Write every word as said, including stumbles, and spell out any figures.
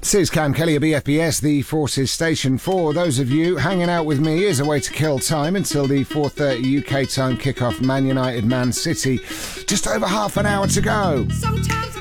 This is Cam Kelly of B F B S, the Forces Station. For those of you hanging out with me, is a way to kill time until the four thirty U K time kickoff, Man United, Man City. Just over half an hour to go. Sometimes